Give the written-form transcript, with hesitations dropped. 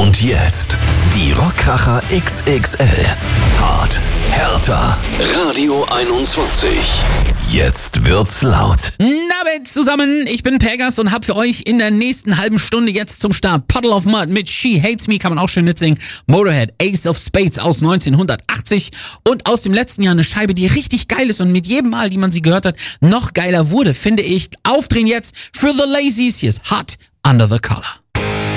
Und jetzt die Rockkracher XXL. Hart, härter. Radio 21. Jetzt wird's laut. Na, zusammen, ich bin Pergast und hab für euch in der nächsten halben Stunde jetzt zum Start Puddle of Mudd mit She Hates Me, kann man auch schön mitsingen. Motorhead, Ace of Spades aus 1980 und aus dem letzten Jahr eine Scheibe, die richtig geil ist und mit jedem Mal, die man sie gehört hat, noch geiler wurde, finde ich. Aufdrehen jetzt für The Lazies. Hier ist Hot Under the Collar.